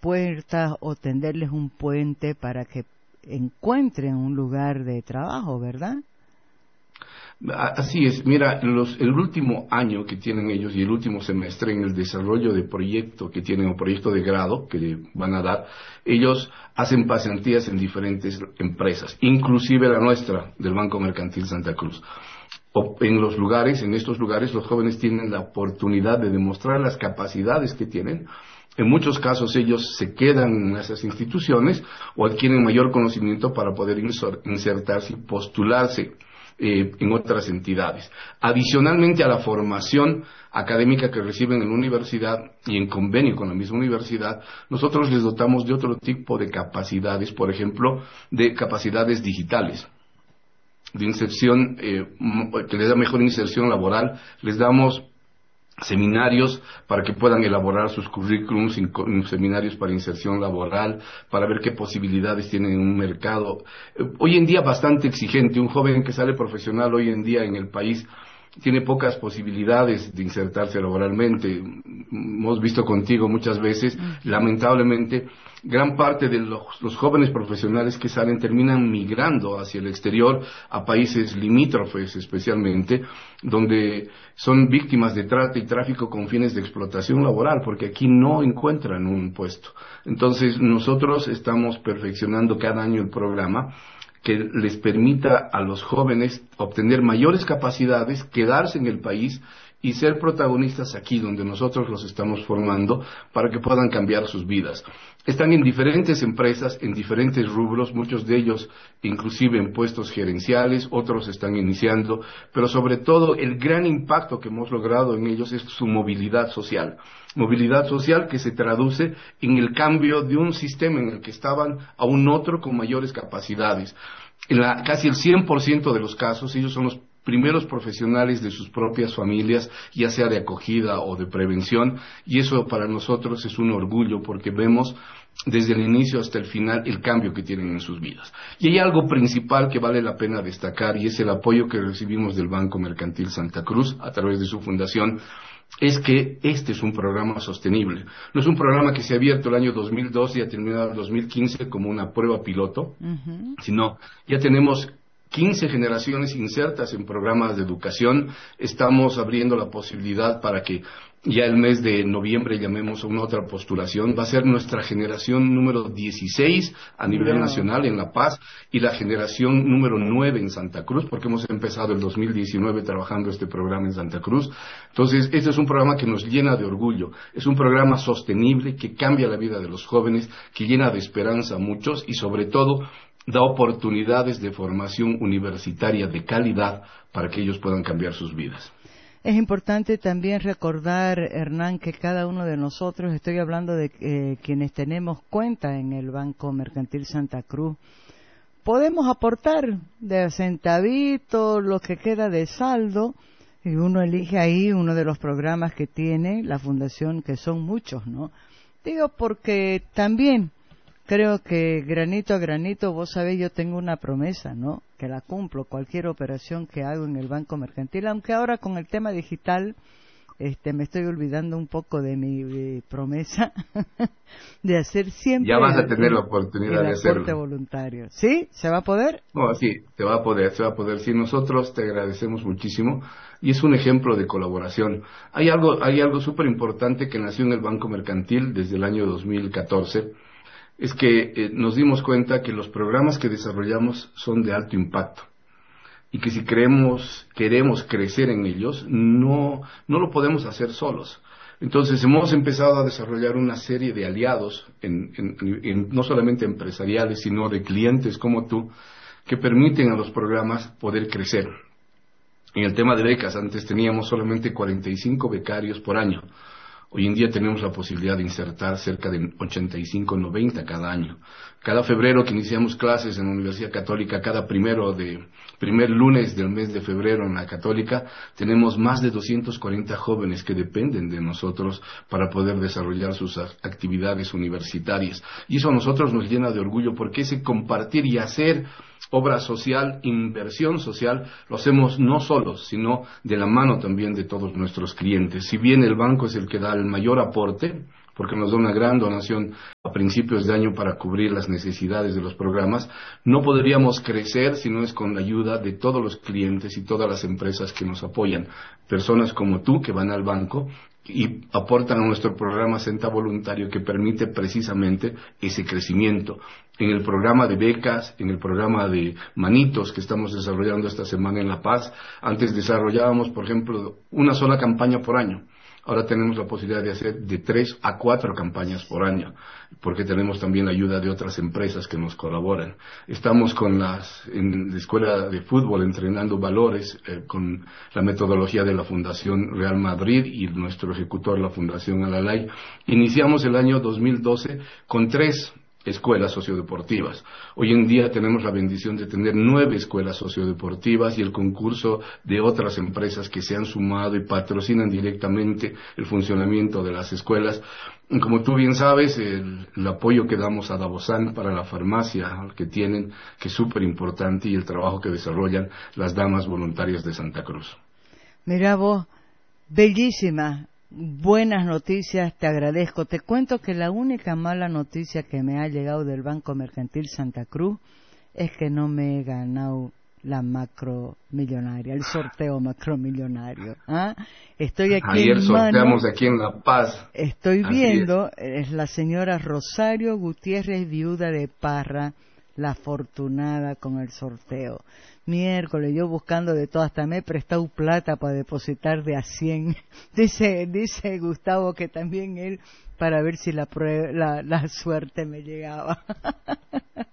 puertas o tenderles un puente para que encuentren un lugar de trabajo, ¿verdad? Así es, mira, el último año que tienen ellos y el último semestre en el desarrollo de proyecto que tienen o proyecto de grado que van a dar, ellos hacen pasantías en diferentes empresas, inclusive la nuestra, del Banco Mercantil Santa Cruz. En estos lugares los jóvenes tienen la oportunidad de demostrar las capacidades que tienen. En muchos casos ellos se quedan en esas instituciones o adquieren mayor conocimiento para poder insertarse y postularse en otras entidades. Adicionalmente a la formación académica que reciben en la universidad y en convenio con la misma universidad, nosotros les dotamos de otro tipo de capacidades, por ejemplo, de capacidades digitales, de inserción, que les da mejor inserción laboral. Les damos seminarios para que puedan elaborar sus currículums, seminarios para inserción laboral, para ver qué posibilidades tienen en un mercado hoy en día bastante exigente. Un joven que sale profesional hoy en día en el país tiene pocas posibilidades de insertarse laboralmente. Hemos visto contigo muchas veces, lamentablemente, gran parte de los jóvenes profesionales que salen terminan migrando hacia el exterior, a países limítrofes especialmente, donde son víctimas de trata y tráfico con fines de explotación laboral, porque aquí no encuentran un puesto. Entonces, nosotros estamos perfeccionando cada año el programa que les permita a los jóvenes obtener mayores capacidades, quedarse en el país y ser protagonistas aquí donde nosotros los estamos formando para que puedan cambiar sus vidas. Están en diferentes empresas, en diferentes rubros, muchos de ellos inclusive en puestos gerenciales, otros están iniciando, pero sobre todo el gran impacto que hemos logrado en ellos es su movilidad social que se traduce en el cambio de un sistema en el que estaban a un otro con mayores capacidades. Casi el 100% de los casos, ellos son los primeros profesionales de sus propias familias, ya sea de acogida o de prevención, y eso para nosotros es un orgullo porque vemos desde el inicio hasta el final el cambio que tienen en sus vidas. Y hay algo principal que vale la pena destacar, y es el apoyo que recibimos del Banco Mercantil Santa Cruz a través de su fundación. Es que este es un programa sostenible. No es un programa que se ha abierto el año 2012 y ha terminado el 2015 como una prueba piloto, sino ya tenemos 15 generaciones insertas en programas de educación. Estamos abriendo la posibilidad para que ya el mes de noviembre llamemos a una otra postulación. Va a ser nuestra generación número 16 a nivel nacional en La Paz y la generación número 9 en Santa Cruz, porque hemos empezado el 2019 trabajando este programa en Santa Cruz. Entonces, este es un programa que nos llena de orgullo. Es un programa sostenible que cambia la vida de los jóvenes, que llena de esperanza a muchos y sobre todo da oportunidades de formación universitaria de calidad para que ellos puedan cambiar sus vidas. Es importante también recordar, Hernán, que cada uno de nosotros, estoy hablando de quienes tenemos cuenta en el Banco Mercantil Santa Cruz, podemos aportar de centavito lo que queda de saldo y uno elige ahí uno de los programas que tiene la fundación, que son muchos, ¿no? Digo porque también creo que granito a granito, vos sabés, yo tengo una promesa, ¿no? Que la cumplo, cualquier operación que hago en el Banco Mercantil, aunque ahora con el tema digital, me estoy olvidando un poco de mi promesa de hacer siempre. Ya vas a tener la oportunidad de hacerlo. El aporte voluntario. ¿Sí? ¿Se va a poder? No, sí, se va a poder. Sí, nosotros te agradecemos muchísimo y es un ejemplo de colaboración. Hay algo súper importante que nació en el Banco Mercantil desde el año 2014. Es que nos dimos cuenta que los programas que desarrollamos son de alto impacto y que si queremos crecer en ellos, no lo podemos hacer solos. Entonces hemos empezado a desarrollar una serie de aliados, no solamente empresariales, sino de clientes como tú, que permiten a los programas poder crecer. En el tema de becas, antes teníamos solamente 45 becarios por año. Hoy en día tenemos la posibilidad de insertar cerca de 85, 90 cada año. Cada febrero que iniciamos clases en la Universidad Católica, cada primer lunes del mes de febrero en la Católica, tenemos más de 240 jóvenes que dependen de nosotros para poder desarrollar sus actividades universitarias. Y eso a nosotros nos llena de orgullo porque ese compartir y hacer obra social, inversión social, lo hacemos no solos, sino de la mano también de todos nuestros clientes. Si bien el banco es el que da el mayor aporte, porque nos da una gran donación a principios de año para cubrir las necesidades de los programas. No podríamos crecer si no es con la ayuda de todos los clientes y todas las empresas que nos apoyan. Personas como tú que van al banco y aportan a nuestro programa Senta Voluntario, que permite precisamente ese crecimiento. En el programa de becas, en el programa de manitos que estamos desarrollando esta semana en La Paz, antes desarrollábamos, por ejemplo, una sola campaña por año. Ahora tenemos la posibilidad de hacer de 3 a 4 campañas por año, porque tenemos también la ayuda de otras empresas que nos colaboran. Estamos en la escuela de fútbol entrenando valores con la metodología de la Fundación Real Madrid y nuestro ejecutor, la Fundación Alalay. Iniciamos el año 2012 con 3 escuelas sociodeportivas. Hoy en día tenemos la bendición de tener 9 escuelas sociodeportivas y el concurso de otras empresas que se han sumado y patrocinan directamente el funcionamiento de las escuelas. Como tú bien sabes, el apoyo que damos a Davosan para la farmacia que tienen, que es súper importante, y el trabajo que desarrollan las damas voluntarias de Santa Cruz. Mira vos, bellísima. Buenas noticias, te agradezco. Te cuento que la única mala noticia que me ha llegado del Banco Mercantil Santa Cruz es que no me he ganado la macromillonaria, el sorteo macromillonario. ¿Ah? Estoy aquí Ayer sorteamos aquí en La Paz. Estoy viendo, es la señora Rosario Gutiérrez, viuda de Parra, la afortunada con el sorteo. Miércoles, yo buscando de todo, hasta me he prestado plata para depositar de a 100. Dice Gustavo que también él, para ver si la suerte me llegaba. A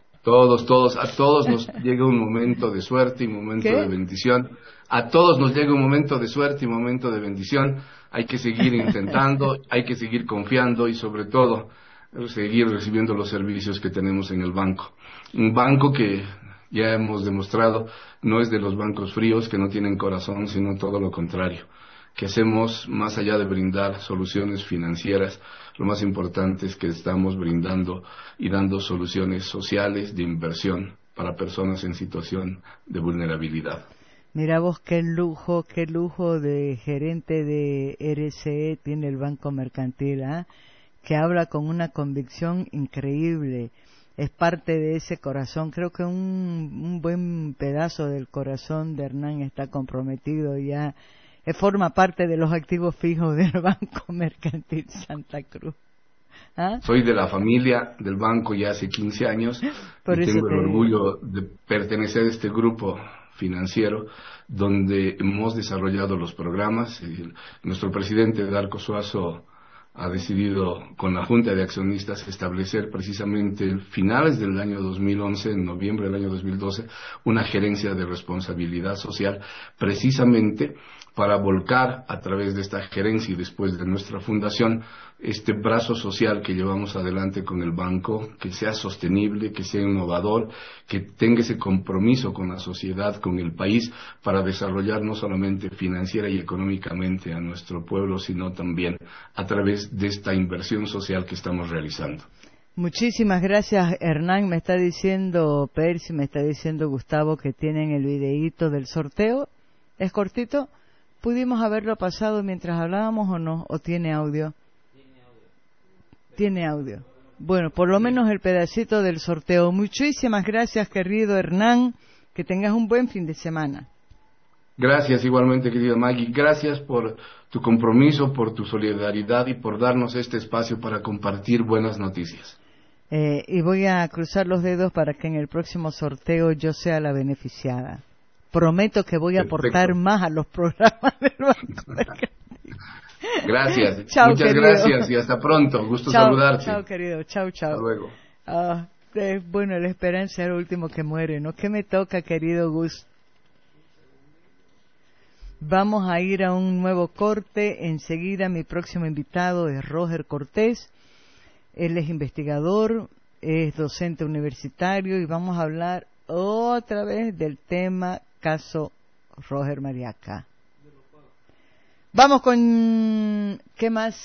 todos nos llega un momento de suerte y momento de bendición. A todos nos llega un momento de suerte y momento de bendición. Hay que seguir intentando, hay que seguir confiando y sobre todo seguir recibiendo los servicios que tenemos en el banco. Un banco que ya hemos demostrado no es de los bancos fríos que no tienen corazón, sino todo lo contrario. Que hacemos, más allá de brindar soluciones financieras, lo más importante es que estamos brindando y dando soluciones sociales de inversión para personas en situación de vulnerabilidad. Mira vos qué lujo de gerente de RCE tiene el Banco Mercantil, ¿eh? Que habla con una convicción increíble. Es parte de ese corazón. Creo que un buen pedazo del corazón de Hernán está comprometido ya. Forma parte de los activos fijos del Banco Mercantil Santa Cruz. ¿Ah? Soy de la familia del banco ya hace 15 años y tengo el orgullo de pertenecer a este grupo financiero donde hemos desarrollado los programas. Nuestro presidente Darko Suazo ha decidido con la Junta de Accionistas establecer precisamente finales del año 2011, en noviembre del año 2012, una gerencia de responsabilidad social, precisamente para volcar a través de esta gerencia y después de nuestra fundación este brazo social que llevamos adelante con el banco, que sea sostenible, que sea innovador, que tenga ese compromiso con la sociedad, con el país, para desarrollar no solamente financiera y económicamente a nuestro pueblo, sino también a través de esta inversión social que estamos realizando. Muchísimas gracias, Hernán. Me está diciendo Percy, me está diciendo Gustavo que tienen el videíto del sorteo. ¿Es cortito? ¿Pudimos haberlo pasado mientras hablábamos o no? ¿O tiene audio? Tiene audio. Bueno, por lo menos el pedacito del sorteo. Muchísimas gracias, querido Hernán. Que tengas un buen fin de semana. Gracias igualmente, querida Maggie. Gracias por tu compromiso, por tu solidaridad y por darnos este espacio para compartir buenas noticias. Y voy a cruzar los dedos para que en el próximo sorteo yo sea la beneficiada. Prometo que voy a aportar más a los programas del Banco Mercantil. Gracias. Chao, muchas querido. Gracias y hasta pronto. Gusto saludarte. Chao, querido. Chao. Hasta luego. Bueno, la esperanza es el último que muere, ¿no? ¿Qué me toca, querido Gus? Vamos a ir a un nuevo corte. Enseguida mi próximo invitado es Roger Cortés. Él es investigador, es docente universitario y vamos a hablar otra vez del tema caso Roger Mariaca. Vamos con... ¿qué más?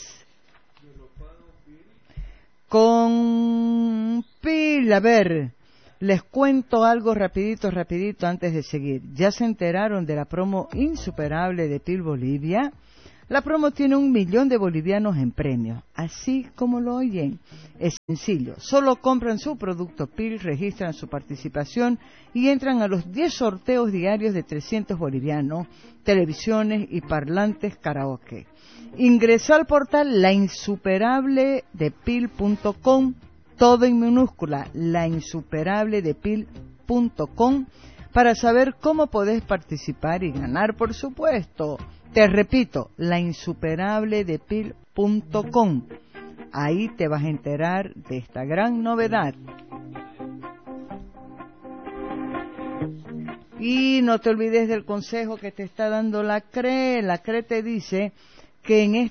Con Pil. A ver, les cuento algo rapidito antes de seguir. Ya se enteraron de la promo insuperable de Pil Bolivia. La promo tiene 1 millón de bolivianos en premios, así como lo oyen. Es sencillo, solo compran su producto PIL, registran su participación y entran a los 10 sorteos diarios de 300 bolivianos, televisiones y parlantes karaoke. Ingresa al portal lainsuperabledepil.com, todo en minúscula, lainsuperabledepil.com, para saber cómo podés participar y ganar, por supuesto. Te repito, lainsuperabledepil.com. Ahí te vas a enterar de esta gran novedad. Y no te olvides del consejo que te está dando la CRE. La CRE te dice que en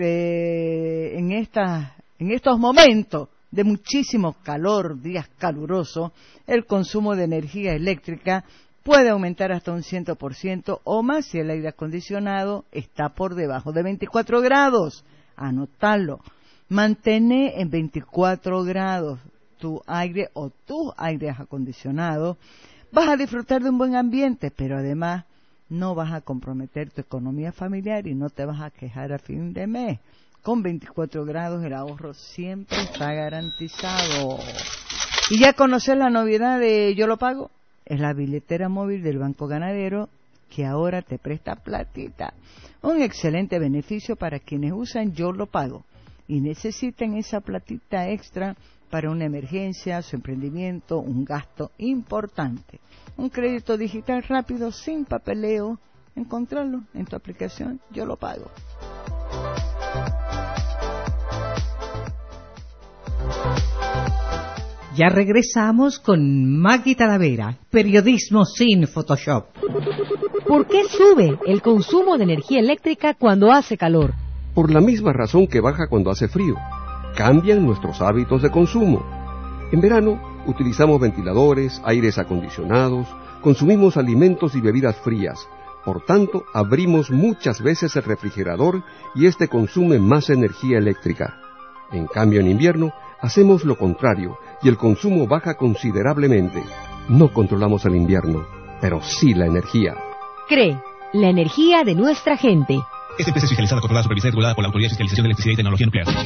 estos momentos de muchísimo calor, días calurosos, el consumo de energía eléctrica puede aumentar hasta un 100% o más si el aire acondicionado está por debajo de 24 grados. Anótalo. Mantén en 24 grados tu aire o tus aires acondicionados. Vas a disfrutar de un buen ambiente, pero además no vas a comprometer tu economía familiar y no te vas a quejar a fin de mes. Con 24 grados el ahorro siempre está garantizado. ¿Y ya conocer la novedad de Yo Lo Pago? Es la billetera móvil del Banco Ganadero que ahora te presta platita. Un excelente beneficio para quienes usan Yo Lo Pago y necesitan esa platita extra para una emergencia, su emprendimiento, un gasto importante. Un crédito digital rápido, sin papeleo. Encontrarlo en tu aplicación Yo Lo Pago. Ya regresamos con Maggie Talavera, periodismo sin Photoshop. ¿Por qué sube el consumo de energía eléctrica cuando hace calor? Por la misma razón que baja cuando hace frío. Cambian nuestros hábitos de consumo. En verano utilizamos ventiladores, aires acondicionados, consumimos alimentos y bebidas frías. Por tanto, abrimos muchas veces el refrigerador y este consume más energía eléctrica. En cambio, en invierno, hacemos lo contrario y el consumo baja considerablemente. No controlamos el invierno, pero sí la energía. CRE, la energía de nuestra gente. Esta empresa es fiscalizada, controlada, supervisada y regulada por la Autoridad de Fiscalización de Electricidad y Tecnología Nuclear.